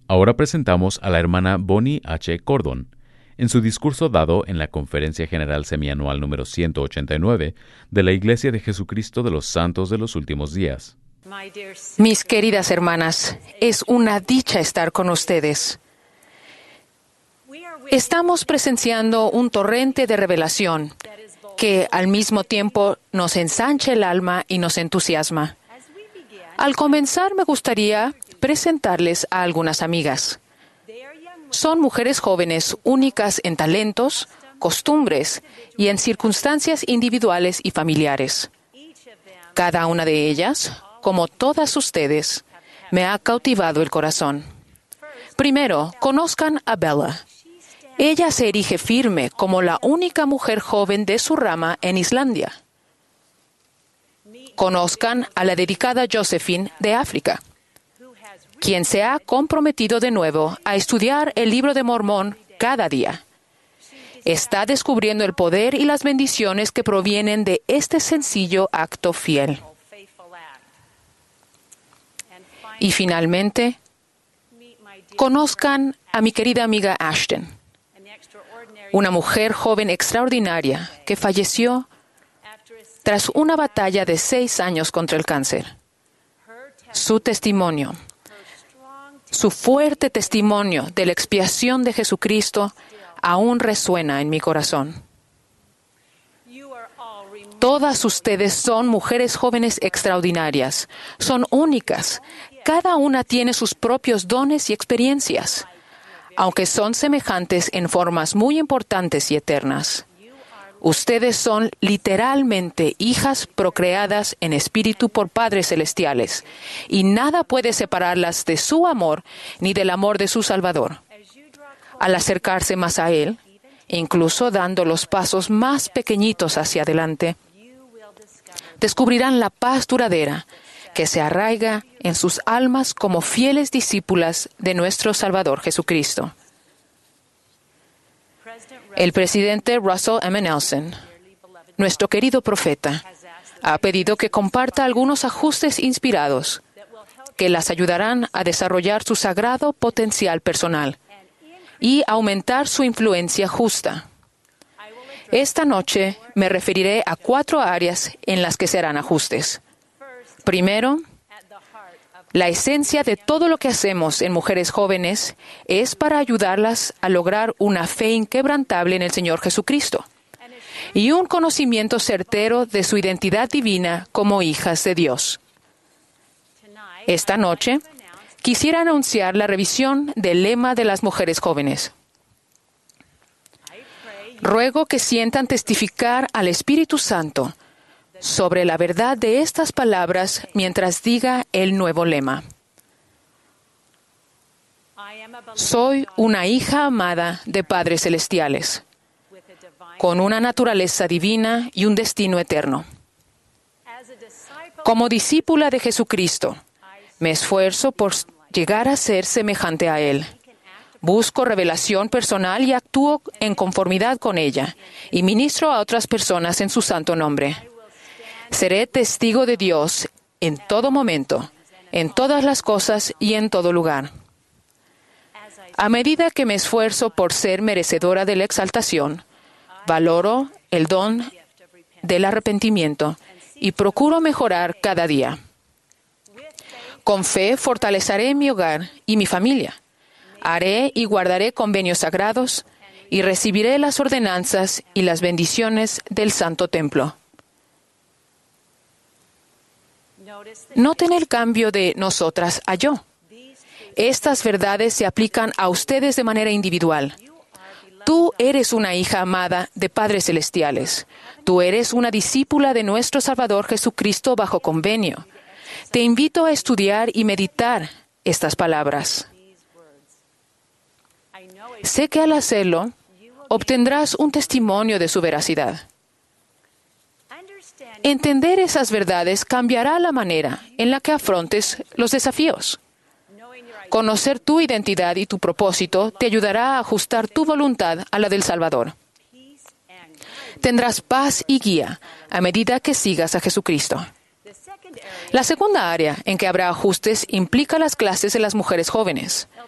Ahora presentamos a la hermana Bonnie H. Cordon, en su discurso dado en la Conferencia General Semianual número 189 de la Iglesia de Jesucristo de los Santos de los Últimos Días. Mis queridas hermanas, es una dicha estar con ustedes. Estamos presenciando un torrente de revelación que al mismo tiempo nos ensancha el alma y nos entusiasma. Al comenzar, me gustaría presentarles a algunas amigas. Son mujeres jóvenes únicas en talentos, costumbres y en circunstancias individuales y familiares. Cada una de ellas, como todas ustedes, me ha cautivado el corazón. Primero, conozcan a Bella. Ella se erige firme como la única mujer joven de su rama en Islandia. Conozcan a la dedicada Josephine de África, quien se ha comprometido de nuevo a estudiar el Libro de Mormón cada día. Está descubriendo el poder y las bendiciones que provienen de este sencillo acto fiel. Y finalmente, conozcan a mi querida amiga Ashton, una mujer joven extraordinaria que falleció tras una batalla de 6 años contra el cáncer. Su testimonio, su fuerte testimonio de la expiación de Jesucristo aún resuena en mi corazón. Todas ustedes son mujeres jóvenes extraordinarias, son únicas. Cada una tiene sus propios dones y experiencias, aunque son semejantes en formas muy importantes y eternas. Ustedes son literalmente hijas procreadas en espíritu por padres celestiales, y nada puede separarlas de su amor ni del amor de su Salvador. Al acercarse más a Él, incluso dando los pasos más pequeñitos hacia adelante, descubrirán la paz duradera que se arraiga en sus almas como fieles discípulas de nuestro Salvador Jesucristo. El presidente Russell M. Nelson, nuestro querido profeta, ha pedido que comparta algunos ajustes inspirados que las ayudarán a desarrollar su sagrado potencial personal y aumentar su influencia justa. Esta noche me referiré a 4 áreas en las que se harán ajustes. Primero, la esencia de todo lo que hacemos en mujeres jóvenes es para ayudarlas a lograr una fe inquebrantable en el Señor Jesucristo y un conocimiento certero de su identidad divina como hijas de Dios. Esta noche, quisiera anunciar la revisión del lema de las mujeres jóvenes. Ruego que sientan testificar al Espíritu Santo sobre la verdad de estas palabras mientras diga el nuevo lema. Soy una hija amada de padres celestiales, con una naturaleza divina y un destino eterno. Como discípula de Jesucristo, me esfuerzo por llegar a ser semejante a Él. Busco revelación personal y actúo en conformidad con ella, y ministro a otras personas en su santo nombre. Seré testigo de Dios en todo momento, en todas las cosas y en todo lugar. A medida que me esfuerzo por ser merecedora de la exaltación, valoro el don del arrepentimiento y procuro mejorar cada día. Con fe fortaleceré mi hogar y mi familia. Haré y guardaré convenios sagrados y recibiré las ordenanzas y las bendiciones del Santo Templo. Noten el cambio de nosotras a yo. Estas verdades se aplican a ustedes de manera individual. Tú eres una hija amada de padres celestiales. Tú eres una discípula de nuestro Salvador Jesucristo bajo convenio. Te invito a estudiar y meditar estas palabras. Sé que al hacerlo, obtendrás un testimonio de su veracidad. Entender esas verdades cambiará la manera en la que afrontes los desafíos. Conocer tu identidad y tu propósito te ayudará a ajustar tu voluntad a la del Salvador. Tendrás paz y guía a medida que sigas a Jesucristo. La segunda área en que habrá ajustes implica las clases de las mujeres jóvenes.